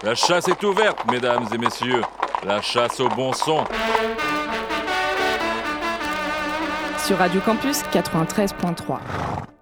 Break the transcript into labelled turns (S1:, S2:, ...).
S1: La chasse est ouverte, mesdames et messieurs. La chasse au bon son.
S2: Sur Radio Campus 93.3.